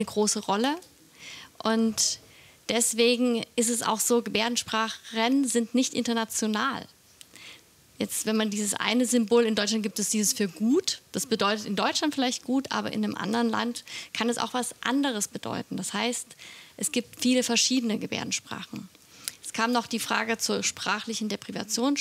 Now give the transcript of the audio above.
große Rolle. Und deswegen ist es auch so, Gebärdensprachen sind nicht international. Jetzt, wenn man dieses eine Symbol, in Deutschland gibt es dieses für gut, das bedeutet in Deutschland vielleicht gut, aber in einem anderen Land kann es auch was anderes bedeuten. Das heißt, es gibt viele verschiedene Gebärdensprachen. Es kam noch die Frage zur sprachlichen Deprivation.